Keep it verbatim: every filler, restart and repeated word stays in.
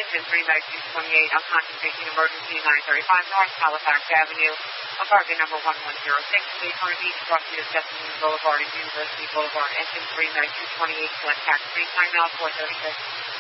engine three nine two twenty-eight. I'm contemplating emergency nine thirty-five North Halifax Avenue. Apartment number one one zero six, Daytona Beach, property of Destiny Boulevard and University Boulevard. Engine three nine two twenty-eight, select tax three, time now four thirty-six.